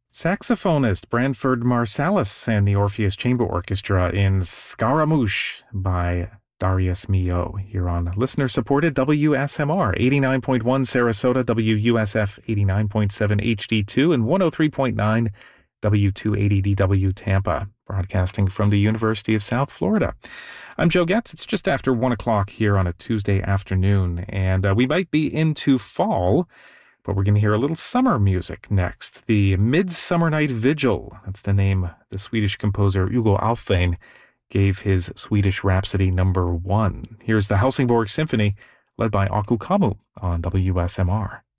Saxophonist Branford Marsalis and the Orpheus Chamber Orchestra in Scaramouche by Darius Milhaud here on listener-supported WSMR 89.1 Sarasota, WUSF 89.7 HD2, and 103.9 W280DW Tampa, broadcasting from the University of South Florida. I'm Joe Getz. It's just after 1 o'clock here on a Tuesday afternoon, and we might be into fall, but we're going to hear a little summer music next. The Midsummer Night Vigil, that's the name the Swedish composer Hugo Alfvén gave his Swedish Rhapsody No. 1. Here's the Helsingborg Symphony, led by Aku Kammu on WSMR.